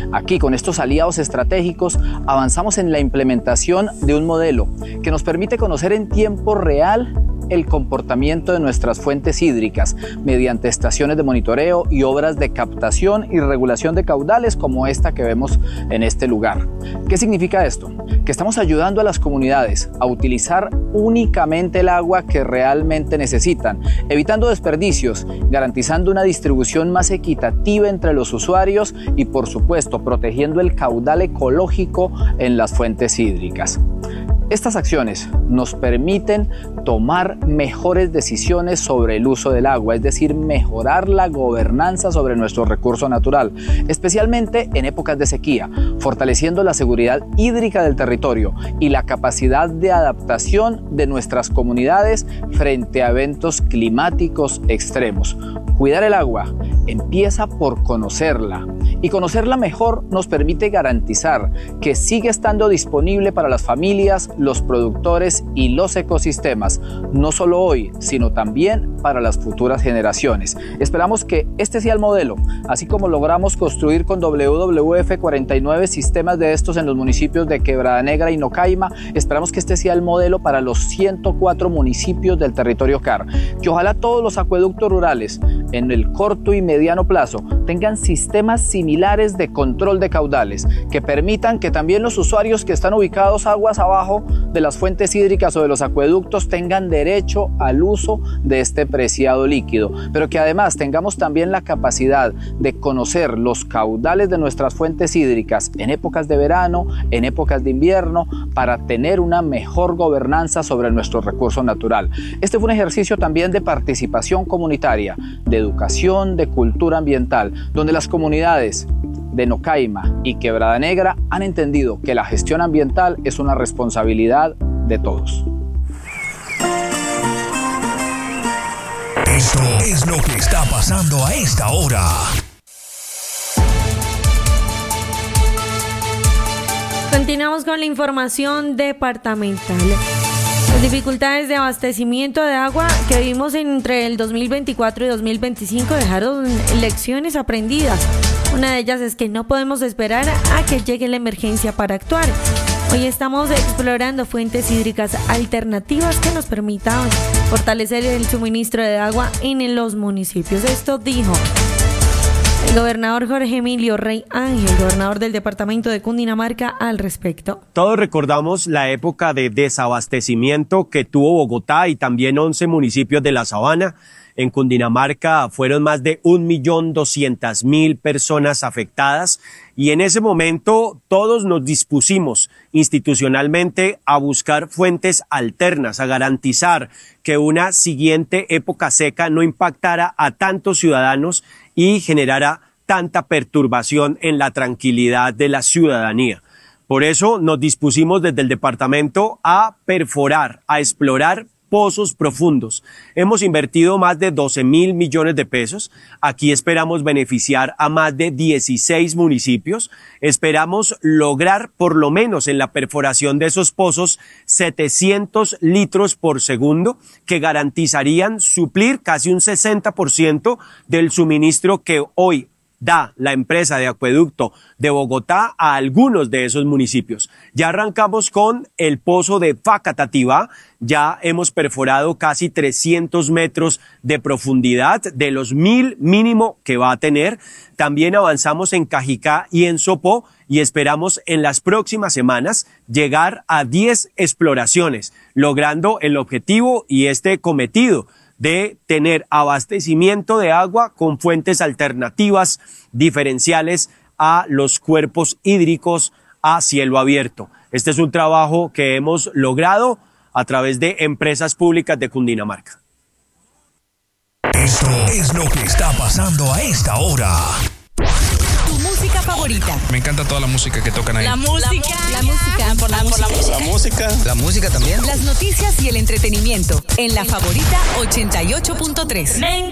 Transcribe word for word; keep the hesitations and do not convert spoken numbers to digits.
Aquí, con estos aliados estratégicos, avanzamos en la implementación de un modelo que nos permite conocer en tiempo real el comportamiento de nuestras fuentes hídricas mediante estaciones de monitoreo y obras de captación y regulación de caudales como esta que vemos en este lugar. ¿Qué significa esto? Que estamos ayudando a las comunidades a utilizar únicamente el agua que realmente necesitan, evitando desperdicios, garantizando una distribución más equitativa entre los usuarios y, por supuesto, protegiendo el caudal ecológico en las fuentes hídricas. Estas acciones nos permiten tomar mejores decisiones sobre el uso del agua, es decir, mejorar la gobernanza sobre nuestro recurso natural, especialmente en épocas de sequía, fortaleciendo la seguridad hídrica del territorio y la capacidad de adaptación de nuestras comunidades frente a eventos climáticos extremos. Cuidar el agua empieza por conocerla, y conocerla mejor nos permite garantizar que sigue estando disponible para las familias, los productores y los ecosistemas, no solo hoy, sino también para las futuras generaciones. Esperamos que este sea el modelo, así como logramos construir con W W F cuarenta y nueve sistemas de estos en los municipios de Quebrada Negra y Nocaima. Esperamos que este sea el modelo para los ciento cuatro municipios del territorio C A R, que ojalá todos los acueductos rurales en el corto y mediano plazo tengan sistemas similares de control de caudales que permitan que también los usuarios que están ubicados aguas abajo de las fuentes hídricas o de los acueductos tengan derecho al uso de este preciado líquido, pero que además tengamos también la capacidad de conocer los caudales de nuestras fuentes hídricas en épocas de verano, en épocas de invierno, para tener una mejor gobernanza sobre nuestro recurso natural. Este fue un ejercicio también de participación comunitaria, de educación, de cultura ambiental, donde las comunidades de Nocaima y Quebrada Negra han entendido que la gestión ambiental es una responsabilidad de todos. Esto es lo que está pasando a esta hora. Continuamos con la información departamental. Las dificultades de abastecimiento de agua que vimos entre el dos mil veinticuatro y dos mil veinticinco dejaron lecciones aprendidas. Una de ellas es que no podemos esperar a que llegue la emergencia para actuar. Hoy estamos explorando fuentes hídricas alternativas que nos permitan fortalecer el suministro de agua en los municipios. Esto dijo el gobernador Jorge Emilio Rey Ángel, gobernador del departamento de Cundinamarca, al respecto. Todos recordamos la época de desabastecimiento que tuvo Bogotá y también once municipios de la Sabana. En Cundinamarca fueron más de un millón doscientas mil personas afectadas y en ese momento todos nos dispusimos institucionalmente a buscar fuentes alternas, a garantizar que una siguiente época seca no impactara a tantos ciudadanos y generara tanta perturbación en la tranquilidad de la ciudadanía. Por eso nos dispusimos desde el departamento a perforar, a explorar pozos profundos. Hemos invertido más de doce mil millones de pesos. Aquí esperamos beneficiar a más de dieciséis municipios. Esperamos lograr, por lo menos en la perforación de esos pozos, setecientos litros por segundo, que garantizarían suplir casi un sesenta por ciento del suministro que hoy da la empresa de acueducto de Bogotá a algunos de esos municipios. Ya arrancamos con el pozo de Facatativá, ya hemos perforado casi trescientos metros de profundidad de los mil mínimo que va a tener. También avanzamos en Cajicá y en Sopó y esperamos en las próximas semanas llegar a diez exploraciones, logrando el objetivo y este cometido de tener abastecimiento de agua con fuentes alternativas diferenciales a los cuerpos hídricos a cielo abierto. Este es un trabajo que hemos logrado a través de empresas públicas de Cundinamarca. Esto es lo que está pasando a esta hora. Tu música favorita. Me encanta toda la música que tocan ahí. La música. La música. Por la, por la música. La música. La música también. Las noticias y el entretenimiento en La Favorita ochenta y ocho punto tres.